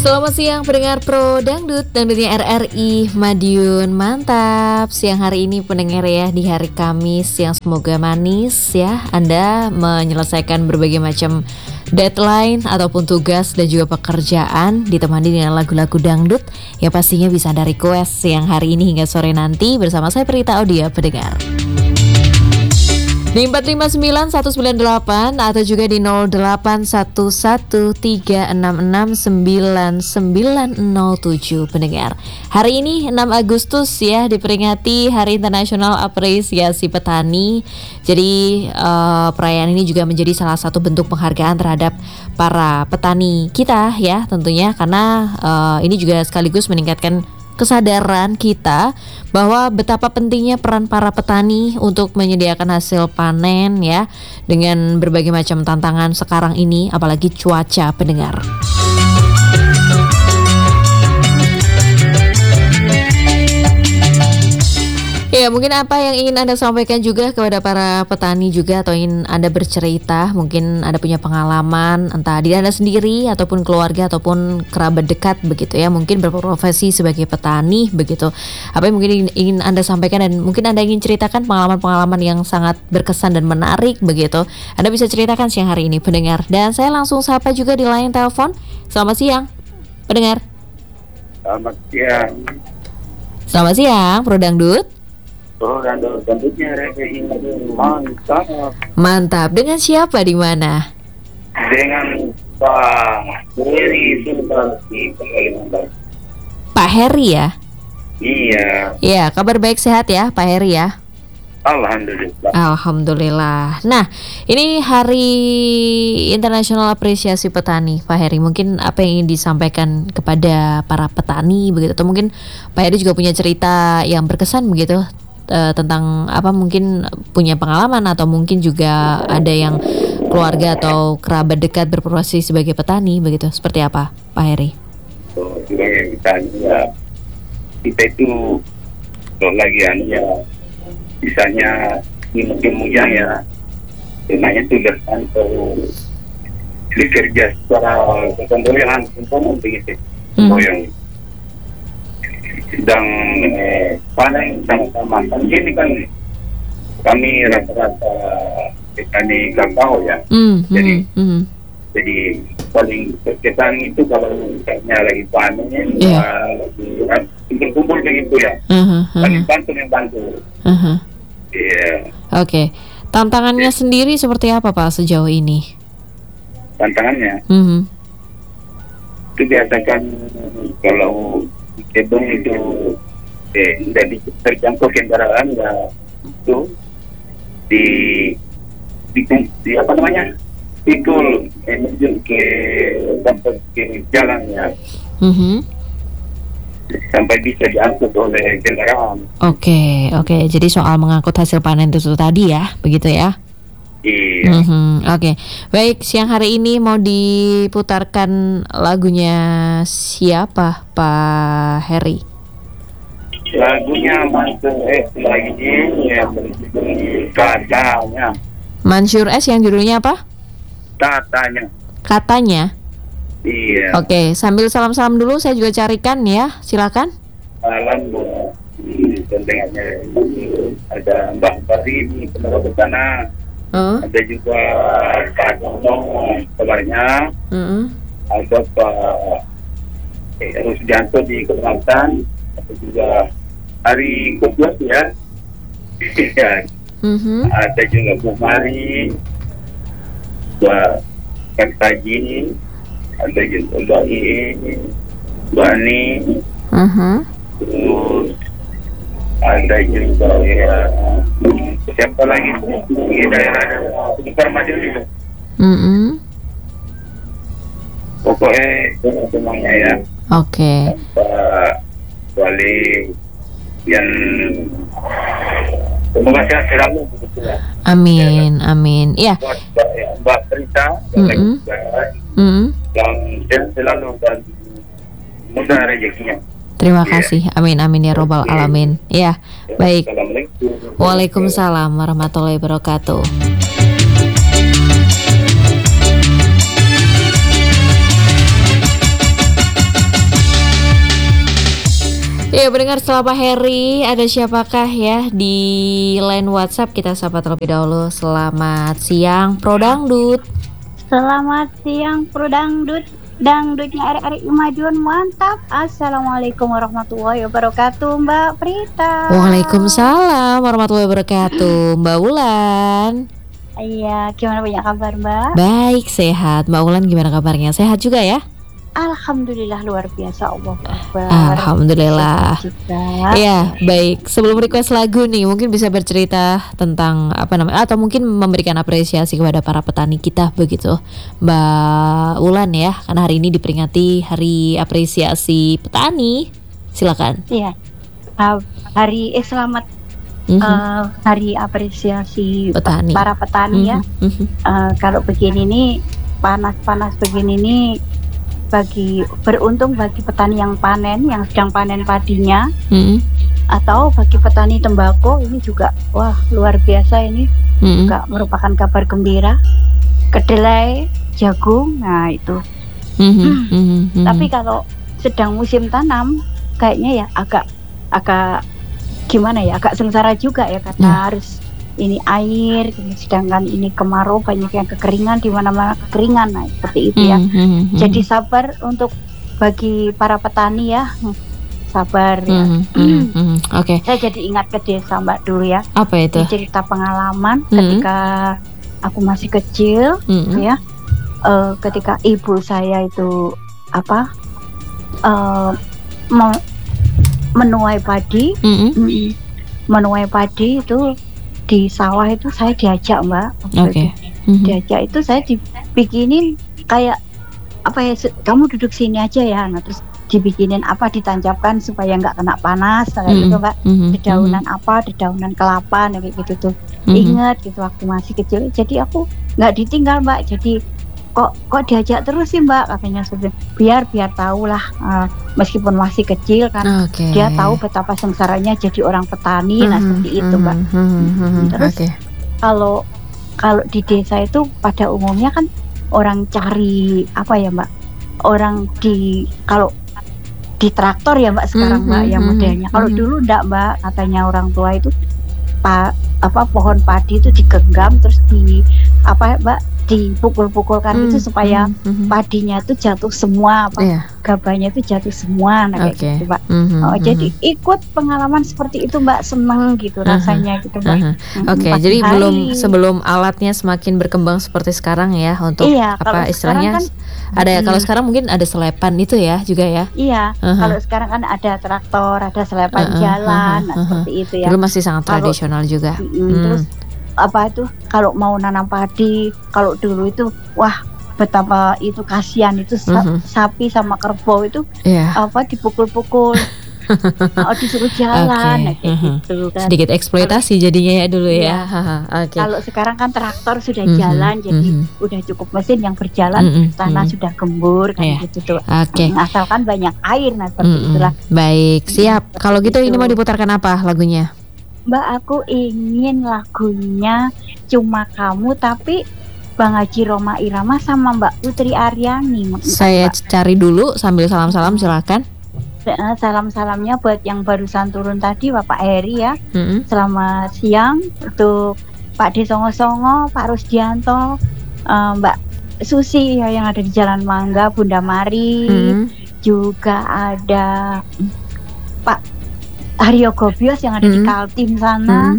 Selamat siang pendengar Pro Dangdut, Dangdutnya RRI Madiun, mantap. Siang hari ini pendengar ya, di hari Kamis yang semoga manis ya. Anda menyelesaikan berbagai macam deadline ataupun tugas dan juga pekerjaan, ditemani dengan lagu-lagu dangdut yang pastinya bisa Anda request siang hari ini hingga sore nanti bersama saya Prita Audia pendengar. Di 459-198 atau juga di 0811-366-9907 pendengar. Hari ini 6 Agustus ya, diperingati Hari Internasional Apresiasi Petani. Jadi perayaan ini juga menjadi salah satu bentuk penghargaan terhadap para petani kita ya tentunya, karena ini juga sekaligus meningkatkan kesadaran kita bahwa betapa pentingnya peran para petani untuk menyediakan hasil panen ya, dengan berbagai macam tantangan sekarang ini, apalagi cuaca pendengar. Ya, mungkin apa yang ingin Anda sampaikan juga kepada para petani juga, atau ingin Anda bercerita, mungkin Anda punya pengalaman entah diri Anda sendiri ataupun keluarga ataupun kerabat dekat begitu ya, mungkin berprofesi sebagai petani begitu. Apa yang mungkin ingin Anda sampaikan dan mungkin Anda ingin ceritakan pengalaman-pengalaman yang sangat berkesan dan menarik begitu, Anda bisa ceritakan siang hari ini pendengar. Dan saya langsung sapa juga di line telepon. Selamat siang pendengar. Selamat siang. Selamat siang Pro Dangdut. Dangdutnya RRI mantap. Mantap. Dengan siapa di mana? Dengan Pak Heri Sultansi. Pak Heri ya? Iya. Iya, kabar baik sehat ya Pak Heri ya? Alhamdulillah. Alhamdulillah. Nah, ini Hari Internasional Apresiasi Petani Pak Heri. Mungkin apa yang ingin disampaikan kepada para petani begitu, atau mungkin Pak Heri juga punya cerita yang berkesan begitu, tentang apa, mungkin punya pengalaman atau mungkin juga ada yang keluarga atau kerabat dekat berprofesi sebagai petani begitu. Seperti apa Pak Heri? Sebagai petani ya, kita itu kalau lagi ya, misalnya musim hujan ya, sebenarnya tugas atau bekerja secara ketentuan begitu, yang sedang panen sama-sama. Kan ini kan kami rata-rata petani kakao ya. Jadi paling berkesan itu kalau misalnya lagi panen, lagi kumpul begitu ya. Paling bantu. Iya. Oke. Tantangannya sendiri seperti apa Pak sejauh ini? Tantangannya itu biasa kan kalau gedung itu tidak terjangkau kendaraan ya, itu di apa namanya, pikul menuju ke tempat ke jalannya, sampai bisa diangkut oleh kendaraan. Oke. Jadi soal mengangkut hasil panen itu tadi ya, begitu ya? Iya. Oke. Baik, siang hari ini mau diputarkan lagunya siapa Pak Heri? Lagunya Mansur S lagi ya, katanya. Mansur S yang judulnya apa? Katanya. Iya. Oke, sambil salam-salam dulu saya juga carikan ya, silakan. Salam buat tendengannya, ada Mbak Farini penerus sana. Ada juga Pak Dono kabarnya, ada Pak Rusdianto di Kecamatan, ada juga Hari Kopios ya. Ada juga Bu Mari, Mbak Kertaji, ada juga Mbak Mbak Ani, terus ada juga ya, siapa lagi di daerah sekitar Madiun itu. Pokoknya semuanya ya. Oke. Pak Wali yang semoga sehat selalu begitu ya. Amin. Iya. Mbak Prita yang sehat selalu dan mudah rezekinya. Terima kasih. Amin ya robbal alamin. Ya, baik. Waalaikumsalam warahmatullahi wabarakatuh. Ya pendengar, setelah Pak Heri, ada siapakah ya di line WhatsApp? Kita sapa terlebih dahulu. Selamat siang Pro Dangdut. Selamat siang Pro Dangdut. Dangdutnya RRI Madiun mantap. Assalamualaikum warahmatullahi wabarakatuh, Mbak Prita. Waalaikumsalam warahmatullahi wabarakatuh, Mbak Ulan. Iya, gimana punya kabar, Mbak? Baik, sehat. Mbak Ulan gimana kabarnya? Sehat juga ya? Alhamdulillah, luar biasa, Allah Akbar. Alhamdulillah. Juga. Ya, baik. Sebelum request lagu nih, mungkin bisa bercerita tentang apa namanya, atau mungkin memberikan apresiasi kepada para petani kita begitu, Mbak Ulan ya. Karena hari ini diperingati Hari Apresiasi Petani. Silakan. Iya. Selamat Hari Apresiasi Petani. Para petani ya. Kalau begini nih, panas-panas begini nih, beruntung bagi petani yang panen, yang sedang panen padinya, atau bagi petani tembakau ini juga wah luar biasa ini, juga merupakan kabar gembira. Kedelai, jagung, nah itu. Tapi kalau sedang musim tanam, kayaknya ya agak gimana ya, agak sengsara juga ya karena harus ini air, sedangkan ini kemarau banyak yang kekeringan, di mana-mana kekeringan, nah seperti itu ya. Jadi sabar untuk bagi para petani ya, sabar ya. Oke. Saya jadi ingat ke desa Mbak dulu ya. Apa itu? Ini cerita pengalaman ketika aku masih kecil ya. Ketika ibu saya itu menuai padi, menuai padi itu di sawah itu saya diajak Mbak. Oke. Diajak itu saya dibikinin kayak apa ya, kamu duduk sini aja ya. Nah terus dibikinin ditancapkan supaya nggak kena panas kayak gitu Mbak. Dedaunan kelapa kayak gitu tuh. Ingat gitu waktu masih kecil. Jadi aku nggak ditinggal Mbak. Jadi kok diajak terus sih Mbak, katanya biar tahu lah, meskipun masih kecil kan, dia tahu betapa sengsaranya jadi orang petani. Nah seperti itu Mbak. Terus kalau di desa itu pada umumnya kan orang cari Mbak, orang kalau di traktor ya Mbak sekarang Mbak yang modelnya. Kalau dulu enggak Mbak, katanya orang tua itu pohon padi itu digenggam terus dipukul-pukulkan itu supaya padinya itu jatuh semua, gabahnya itu jatuh semua, nah kayak gitu Mbak. Jadi ikut pengalaman seperti itu Mbak, seneng gitu rasanya gitu Mbak. Jadi sebelum alatnya semakin berkembang seperti sekarang ya, untuk istilahnya kan, ada ya, kalau sekarang mungkin ada selepan itu ya juga ya. Iya, kalau sekarang kan ada traktor, ada selepan jalan, seperti itu ya. Dulu masih sangat tradisional juga. Terus kalau mau nanam padi, kalau dulu itu wah betapa itu kasihan itu sapi sama kerbau itu dipukul-pukul. Disuruh jalan kayak gitu kan. Sedikit eksploitasi jadinya ya dulu ya. Kalau sekarang kan traktor sudah jalan, jadi udah cukup mesin yang berjalan, tanah sudah gembur kan gitu tuh. Asalkan banyak air, nah seperti itulah. Baik, siap. Kalau gitu ini mau diputarkan apa lagunya? Mbak, aku ingin lagunya Cuma Kamu, tapi Bang Haji Rhoma Irama sama Mbak Putri Aryani. Saya cari dulu sambil salam-salam, silakan. Salam-salamnya buat yang barusan turun tadi, Bapak Heri ya. Selamat siang untuk Pak D Songo-Songo, Pak Rusdianto, Mbak Susi ya, yang ada di Jalan Mangga, Bunda Mari, juga ada Pak Haryo Gobios yang ada di Kaltim sana,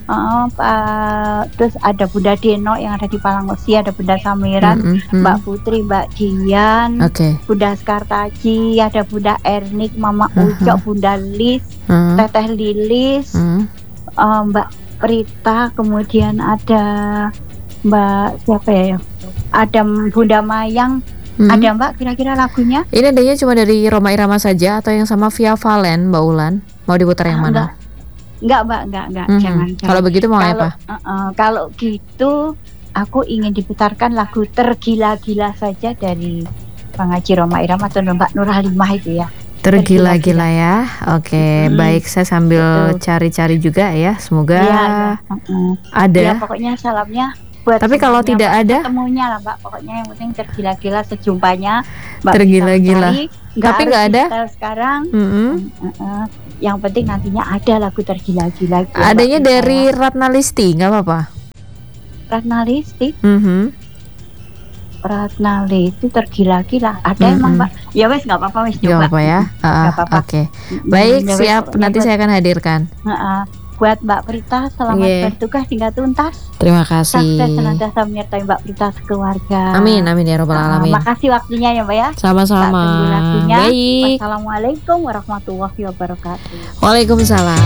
terus ada Bunda Deno yang ada di Palangosi, ada Bunda Samiran, Mbak Putri, Mbak Dian, Bunda Skartaji, ada Bunda Ernik, Mama Ucok, Bunda Lis, Teteh Lilis, Mbak Prita, kemudian ada Mbak siapa ya? Ada Bunda Mayang. Ada Mbak kira-kira lagunya? Ini adanya cuma dari Rhoma Irama saja atau yang sama Via Valen, Mbak Ulan? Mau diputar yang mana? Enggak Mbak, enggak. Jangan. Kalau begitu mau apa? Kalau gitu aku ingin diputarkan lagu Tergila-gila saja dari Bang Haji Rhoma Irama atau Mbak Nur Halimah itu ya. Tergila-gila ya. Oke, baik, saya sambil cari-cari juga ya. Semoga ada. Ya pokoknya salamnya buat Tapi kalau semuanya, tidak Mbak, ada? ketemunya lah Mbak, pokoknya yang penting tergila-gila sejumpanya Mbak, Tergila-gila. bisa mencari, Tapi harus nggak ada? disetel sekarang. Mm-mm. Yang penting nantinya ada lagu tergila-gila gitu, Adanya Mbak, dari saya. Ratna Listi, nggak apa-apa. Ratna Listi, Mhm. Ratna Listi tergila-gila ada emang Mbak. Ya wes nggak apa-apa wes Nggak coba. apa-apa ya. Nggak apa-apa. Oke. Baik, Ya wes, siap. pokoknya Nanti buat, saya akan hadirkan. buat Mbak Prita selamat Iya. bertugas hingga tuntas. Terima Sukses kasih. senantiasa menyertai Mbak Prita sekeluarga. Amin, amin ya robbal alamin. Makasih waktunya ya Mbak ya. Sama-sama. Tak tunggu lagunya. Baik. Wassalamualaikum warahmatullahi wabarakatuh. Waalaikumsalam.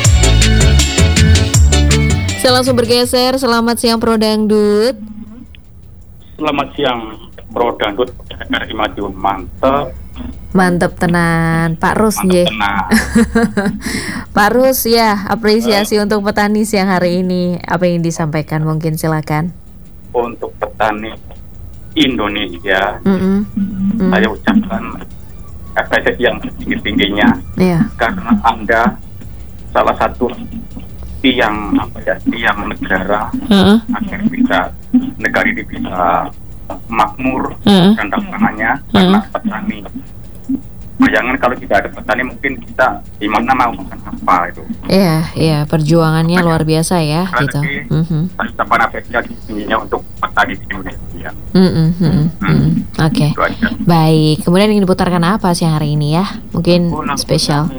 Saya langsung bergeser. Selamat siang Pro Dangdut. Selamat siang, Bro Dangdut RRI Madiun. Mantap. Mantep tenan, Pak Rus nggih. Tenang. Pak Rus ya, apresiasi untuk petani siang hari ini. Apa yang disampaikan mungkin silakan. Untuk petani Indonesia, saya ucapkan apresiasi yang tinggi-tingginya Iya. karena Anda salah satu tiang negara agar bisa negara ini bisa makmur dan tantangannya karena petani. Bayangkan kalau tidak ada petani mungkin kita di mana mau makan apa itu. Iya, perjuangannya luar biasa ya gitu. Saya ucapkan apresiasi tingginya untuk petani di Indonesia. Oke. Itu aja. Baik, kemudian ingin diputarkan apa siang hari ini ya? Mungkin spesial.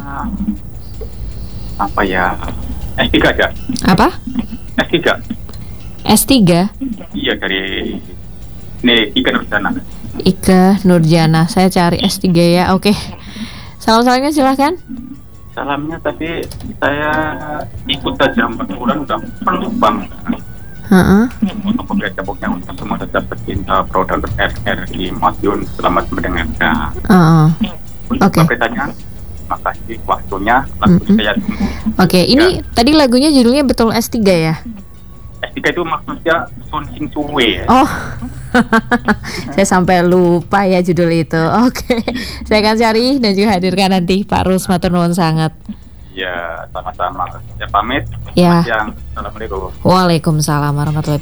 Apa ya? S3 aja. Apa? S3. S3? Iya, dari Ika Nurjana. Ika Nurjana. Saya cari S3 ya. Oke. Salam-salamnya silahkan. Salamnya tapi saya ikut saja 4 bulan udah penuh banget. Untuk pemberian untuk semua tetap pecinta produk RRI Madiun, selamat mendengarkan. Oke. Pertanyaan, makasih waktunya. Lagu saya tunggu. Oke, ini tadi lagunya judulnya betul S3 ya? S3 itu maksudnya Sun Sing Suwe ya. Oh, saya sampai lupa ya judul itu. Oke, saya akan cari dan juga hadirkan nanti Pak Rus, matur nuwun sangat. Ya, sama-sama. Saya pamit. Ya. Selamat siang. Assalamualaikum. Waalaikumsalam warahmatullahi wabarakatuh.